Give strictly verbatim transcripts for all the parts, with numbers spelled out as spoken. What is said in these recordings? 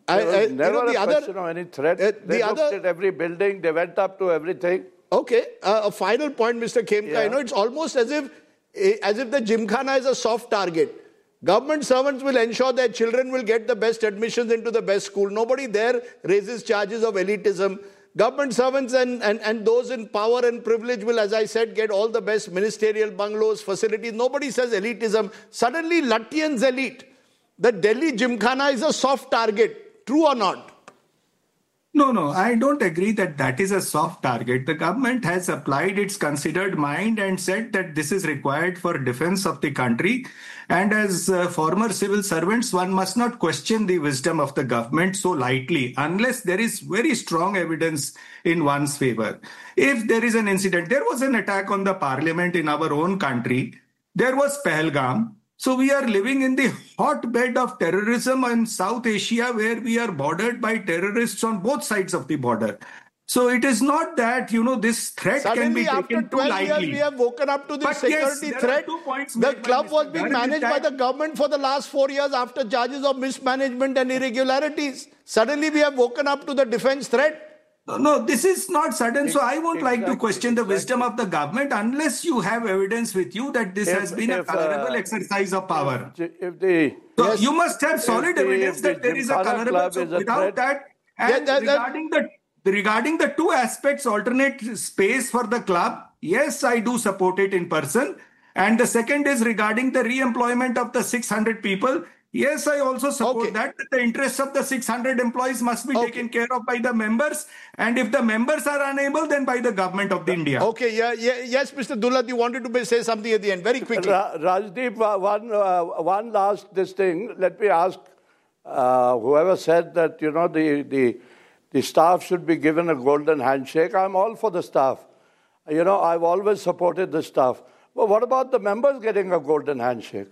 I, there was I, never you know, the a other, question of any threat. Uh, they the looked other, at every building. They went up to everything. Okay, uh, a final point, Mister Khemka. Yeah. You know, it's almost as if, as if the Gymkhana is a soft target. Government servants will ensure their children will get the best admissions into the best school. Nobody there raises charges of elitism. Government servants and, and, and those in power and privilege will, as I said, get all the best ministerial bungalows, facilities. Nobody says elitism. Suddenly, Lutyens elite. The Delhi Gymkhana is a soft target. True or not? No, no, I don't agree that that is a soft target. The government has applied its considered mind and said that this is required for defense of the country. And as uh, former civil servants, one must not question the wisdom of the government so lightly unless there is very strong evidence in one's favor. If there is an incident, there was an attack on the parliament in our own country. There was Pahalgam. So we are living in the hotbed of terrorism in South Asia, where we are bordered by terrorists on both sides of the border. So it is not that, you know, this threat Suddenly, can be taken too lightly. after twelve years, we have woken up to this But security yes, threat. The club was being managed by the government for the last four years after charges of mismanagement and irregularities. Suddenly, we have woken up to the defense threat. No, this is not sudden. So I won't exactly, like to question the exactly. wisdom of the government unless you have evidence with you that this if, has been if, a colorable uh, exercise of power. If, if the, so yes, you must have solid the, evidence that there is a colorable. So without that, and yeah, that, regarding that, the regarding the two aspects, alternate space for the club. Yes, I do support it in person. And the second is regarding the re-employment of the six hundred people. Yes, I also support okay. that, that the interests of the six hundred employees must be okay. taken care of by the members. And if the members are unable, then by the government of the India. Okay, yeah, yeah, yes, Mister Dullat, you wanted to say something at the end, very quickly. Ra- Rajdeep, one, uh, one last this thing. Let me ask uh, whoever said that, you know, the, the, the staff should be given a golden handshake. I'm all for the staff. You know, I've always supported the staff. But what about the members getting a golden handshake?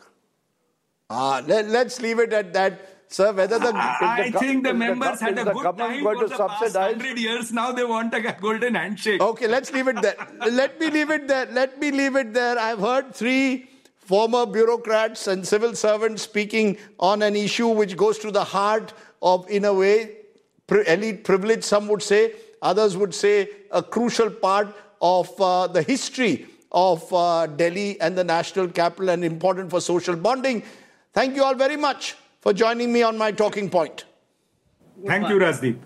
Ah, let, let's leave it at that, sir. Whether the I the, think the members the, had a good time for the subsidize? past hundred years. Now they want a golden handshake. Okay, let's leave it there. Let me leave it there. Let me leave it there. I've heard three former bureaucrats and civil servants speaking on an issue which goes to the heart of, in a way, elite privilege. Some would say, others would say, a crucial part of uh, the history of uh, Delhi and the national capital, and important for social bonding. Thank you all very much for joining me on my talking point. Thank you, Rajdeep.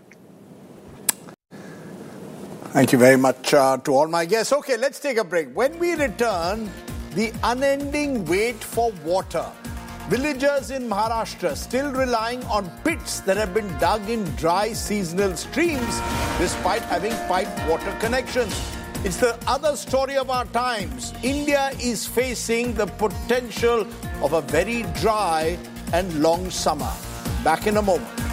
Thank you very much uh, to all my guests. Okay, let's take a break. When we return, the unending wait for water. Villagers in Maharashtra still relying on pits that have been dug in dry seasonal streams despite having piped water connections. It's the other story of our times. India is facing the potential of a very dry and long summer. Back in a moment.